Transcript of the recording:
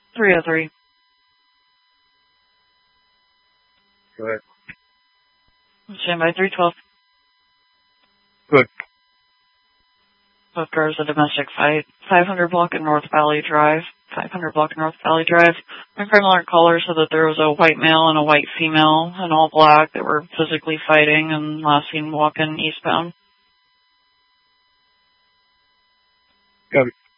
303. Go ahead. Stand by 312. Good. Both cars a domestic fight. 500 block in North Valley Drive. 500 block in North Valley Drive. My crime alert caller said that there was a white male and a white female in all black that were physically fighting and last seen walking eastbound. Copy.